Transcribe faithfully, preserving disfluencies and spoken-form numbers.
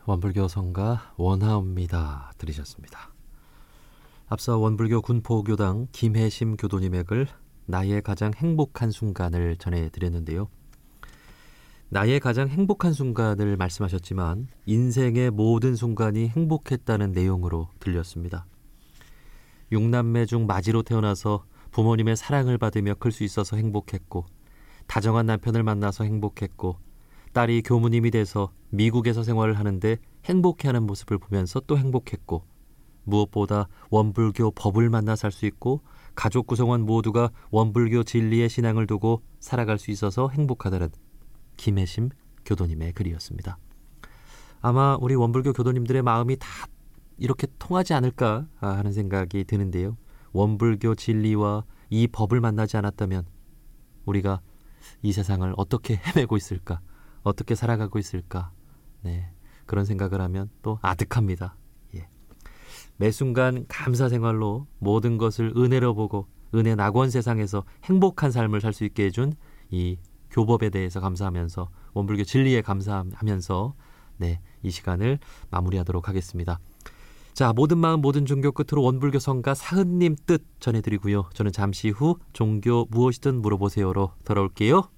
원불교 성가 원하옵니다 들으셨습니다. 앞서 원불교 군포교당 김혜심 교도님의 글 나의 가장 행복한 순간을 전해드렸는데요. 나의 가장 행복한 순간을 말씀하셨지만 인생의 모든 순간이 행복했다는 내용으로 들렸습니다. 육남매 중 마지로 태어나서 부모님의 사랑을 받으며 클 수 있어서 행복했고, 다정한 남편을 만나서 행복했고, 딸이 교무님이 돼서 미국에서 생활을 하는데 행복해하는 모습을 보면서 또 행복했고, 무엇보다 원불교 법을 만나 살 수 있고 가족 구성원 모두가 원불교 진리의 신앙을 두고 살아갈 수 있어서 행복하다는 김혜심 교도님의 글이었습니다. 아마 우리 원불교 교도님들의 마음이 다 이렇게 통하지 않을까 하는 생각이 드는데요. 원불교 진리와 이 법을 만나지 않았다면 우리가 이 세상을 어떻게 헤매고 있을까, 어떻게 살아가고 있을까, 네, 그런 생각을 하면 또 아득합니다. 예. 매 순간 감사 생활로 모든 것을 은혜로 보고 은혜 낙원 세상에서 행복한 삶을 살 수 있게 해준 이 교법에 대해서 감사하면서, 원불교 진리에 감사하면서 네, 이 시간을 마무리하도록 하겠습니다. 자, 모든 마음 모든 종교 끝으로 원불교 성가 사흔님 뜻 전해드리고요. 저는 잠시 후 종교 무엇이든 물어보세요로 돌아올게요.